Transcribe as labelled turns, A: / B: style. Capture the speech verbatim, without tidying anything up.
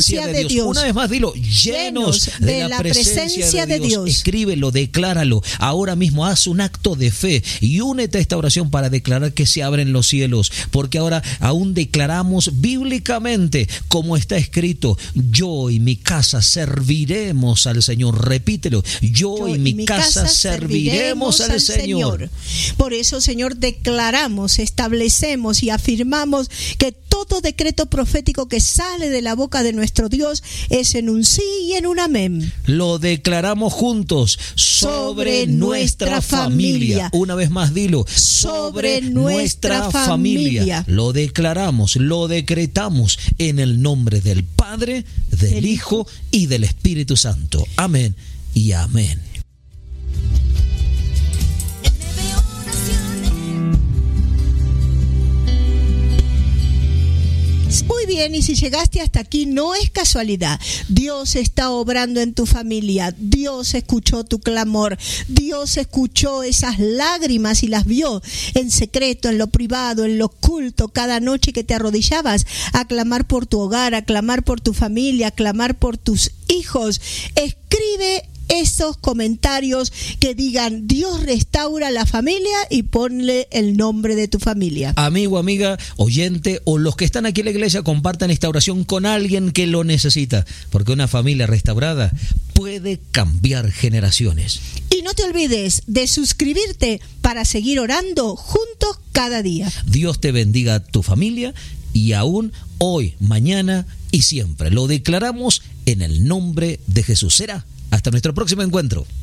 A: presencia de Dios. Una vez más, dilo, llenos de la presencia de Dios. Escríbelo, decláralo. Ahora mismo haz un acto de fe y únete a esta oración para declarar que se abren los cielos, porque ahora aún declaramos bíblicamente, como está escrito: yo y mi casa serviremos al Señor. Repítelo: yo, yo y mi, mi casa, casa serviremos al, al Señor. Señor.
B: Por eso, Señor, declaramos, establecemos y afirmamos que todo decreto profético que sale de la boca de nuestro Dios es en un sí y en un amén.
A: Lo declaramos juntos sobre, sobre nuestra familia. familia. Una vez más, dilo: sobre, sobre nuestra familia. familia. Lo declaramos, lo decretamos en el nombre del Padre, del el Hijo y del Espíritu Santo. Amén y amén.
B: Muy bien, y si llegaste hasta aquí no es casualidad. Dios está obrando en tu familia. Dios escuchó tu clamor. Dios escuchó esas lágrimas y las vio en secreto, en lo privado, en lo oculto, cada noche que te arrodillabas a clamar por tu hogar, a clamar por tu familia, a clamar por tus hijos. Escribe esos comentarios que digan: Dios restaura la familia, y ponle el nombre de tu familia.
A: Amigo, amiga, oyente, o los que están aquí en la iglesia, compartan esta oración con alguien que lo necesita, porque una familia restaurada puede cambiar generaciones.
B: Y no te olvides de suscribirte para seguir orando juntos cada día.
A: Dios te bendiga a tu familia, y aún hoy, mañana y siempre. Lo declaramos en el nombre de Jesús. Será hasta nuestro próximo encuentro.